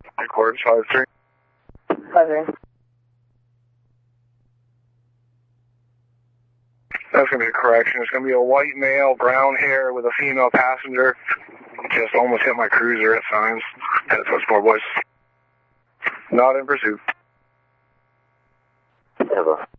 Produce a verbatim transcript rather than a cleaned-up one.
Record five three. Five three. That's going to be a correction. It's going to be a white male, brown hair with a female passenger. Just almost hit my cruiser at signs. That's what's four boys. Not in pursuit. Ever.